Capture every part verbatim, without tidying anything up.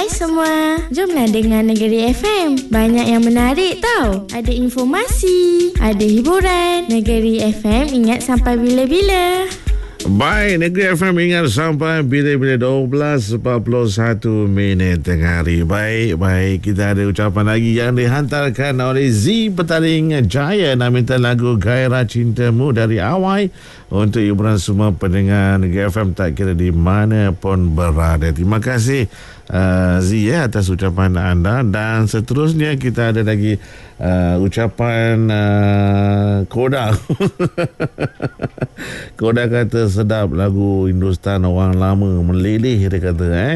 Hai semua, jomlah dengar Negeri F M. Banyak yang menarik tau. Ada informasi, ada hiburan. Negeri F M ingat sampai bila-bila. Baik, Negeri F M ingat sampai bila-bila dua belas empat puluh satu minit tengah hari. Baik, baik. Kita ada ucapan lagi yang dihantarkan oleh Z Petaling Jaya. Nak minta lagu Gairah Cintamu dari Awai untuk hiburan semua pendengar Negeri F M tak kira di mana pun berada. Terima kasih uh, Z ya, atas ucapan anda. Dan seterusnya kita ada lagi uh, ucapan uh, Koda. Koda kata sedap lagu Hindustan orang lama meleleh, dia kata eh.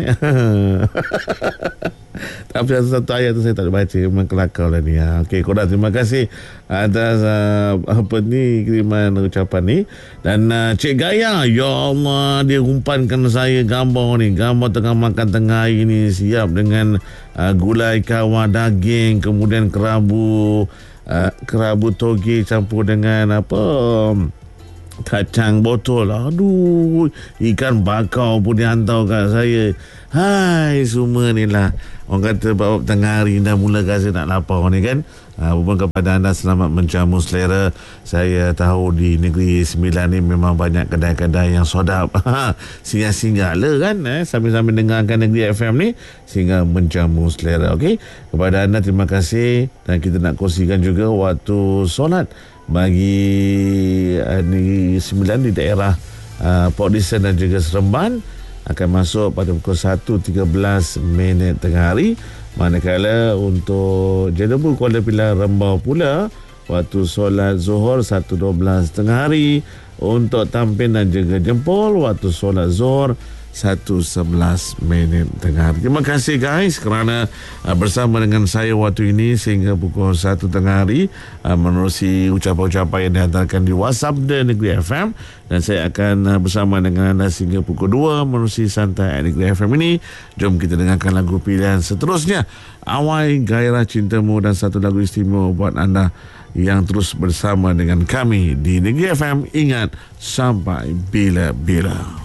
Tapi satu ayat tu saya tak baca, memang kelakar lah ni. Okey, Koda, terima kasih atas uh, apa ni kiriman ucapan ni. Dan uh, Cik Gaya, ya Allah, dia umpankan saya gambar ni, gambar tengah makan tengah hari ni, siap dengan uh, gulai kawah daging, kemudian kerabu uh, kerabu toge campur dengan apa, kacang botol. Aduh, ikan bakar pun dihantar kat saya. Hai, semua ni lah orang kata bab tengah hari dah mula rasa nak lapar ni kan. Ha, Bukan kepada anda, selamat menjamu selera. Saya tahu di Negeri Sembilan ni memang banyak kedai-kedai yang sedap. Singgah-singgah lah kan eh, sambil-sambil dengarkan Negeri F M ni, sehingga menjamu selera. Okey, kepada anda terima kasih. Dan kita nak kongsikan juga waktu solat bagi uh, Negeri Sembilan di daerah uh, Port Dickson dan juga Seremban akan masuk pada pukul satu tiga belas minit tengah hari. Manakala untuk Jenebu Kuala Pilar Rembau pula waktu solat Zuhur satu dua belas tengah hari. Untuk Tampin dan juga Jempol waktu solat Zuhur satu sebelas minit tengah hari. Terima kasih guys kerana uh, bersama dengan saya waktu ini sehingga pukul satu tengah hari uh, menerusi ucapan-ucapan yang dihantarkan di WhatsApp The Negeri F M. Dan saya akan uh, bersama dengan anda sehingga pukul dua menerusi Santai Negeri F M ini. Jom kita dengarkan lagu pilihan seterusnya, Awai, Gairah Cintamu, dan satu lagu istimewa buat anda yang terus bersama dengan kami di Negeri F M. Ingat sampai bila-bila.